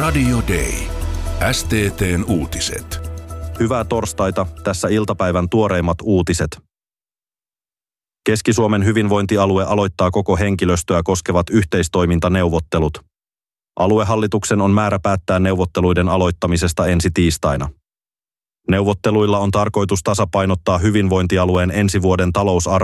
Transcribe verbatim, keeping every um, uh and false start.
Radio Day. S T T:n uutiset. Hyvää torstaita, tässä iltapäivän tuoreimmat uutiset. Keski-Suomen hyvinvointialue aloittaa koko henkilöstöä koskevat yhteistoimintaneuvottelut. Aluehallituksen on määrä päättää neuvotteluiden aloittamisesta ensi tiistaina. Neuvotteluilla on tarkoitus tasapainottaa hyvinvointialueen ensi vuoden talousarvio